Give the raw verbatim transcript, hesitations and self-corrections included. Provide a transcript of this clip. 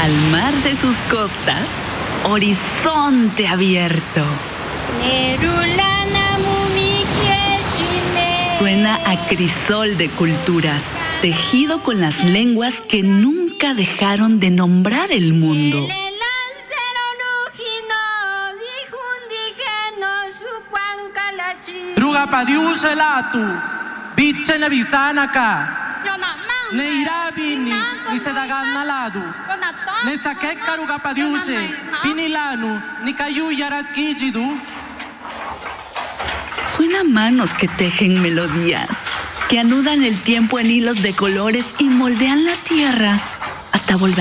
al mar de sus costas, horizonte abierto. Suena a crisol de culturas, tejido con las lenguas que nunca dejaron de nombrar el mundo. Rugapadiuselatu, bichene bisanaka. Neirabini, nisedaganaladu. Nesakeka rugapadiuse, pinilanu, nikayu yaraskijidu. Suena a manos que tejen melodías, que anudan el tiempo en hilos de colores y moldean la tierra hasta volver